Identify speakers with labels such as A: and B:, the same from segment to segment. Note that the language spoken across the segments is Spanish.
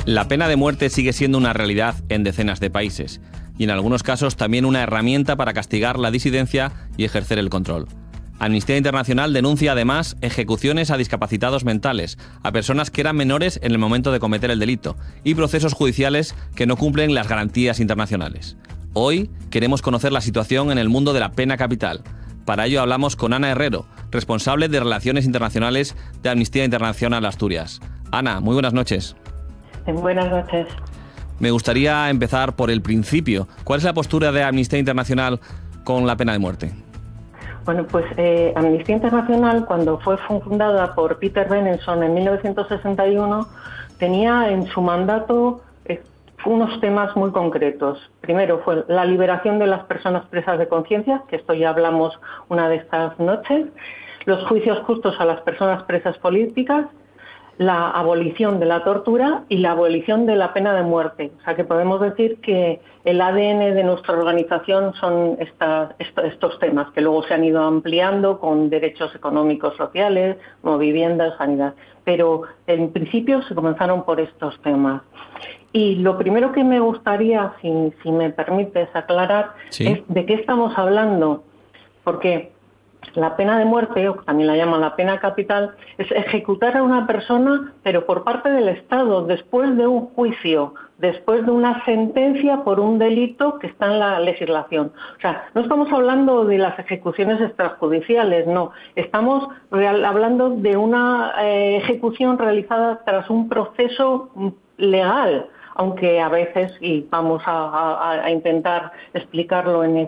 A: La pena de muerte sigue siendo una realidad en decenas de países y en algunos casos también una herramienta para castigar la disidencia y ejercer el control. Amnistía Internacional denuncia además ejecuciones a discapacitados mentales, a personas que eran menores en el momento de cometer el delito y procesos judiciales que no cumplen las garantías internacionales. Hoy queremos conocer la situación en el mundo de la pena capital. Para ello hablamos con Ana Herrero, responsable de Relaciones Internacionales de Amnistía Internacional Asturias. Ana, muy buenas noches.
B: Buenas noches.
A: Me gustaría empezar por el principio. ¿Cuál es la postura de Amnistía Internacional con la pena de muerte?
B: Bueno, pues Amnistía Internacional, cuando fue fundada por Peter Benenson en 1961, tenía en su mandato unos temas muy concretos. Primero fue la liberación de las personas presas de conciencia, que esto ya hablamos una de estas noches, los juicios justos a las personas presas políticas, la abolición de la tortura y la abolición de la pena de muerte. O sea que podemos decir que el ADN de nuestra organización son estos temas, que luego se han ido ampliando con derechos económicos, sociales, como vivienda, sanidad. Pero en principio se comenzaron por estos temas. Y lo primero que me gustaría, si me permites aclarar, es de qué estamos hablando. Porque la pena de muerte, o también la llaman la pena capital, es ejecutar a una persona, pero por parte del Estado, después de un juicio, después de una sentencia por un delito que está en la legislación. O sea, no estamos hablando de las ejecuciones extrajudiciales, no. Estamos hablando de una ejecución realizada tras un proceso legal, aunque a veces, y vamos a intentar explicarlo en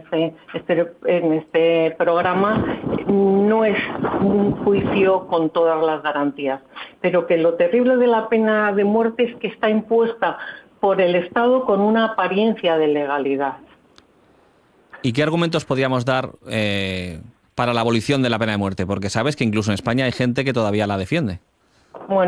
B: este programa, no es un juicio con todas las garantías. Pero que lo terrible de la pena de muerte es que está impuesta por el Estado con una apariencia de legalidad.
A: ¿Y qué argumentos podríamos dar para la abolición de la pena de muerte? Porque sabes que incluso en España hay gente que todavía la defiende.
B: Bueno,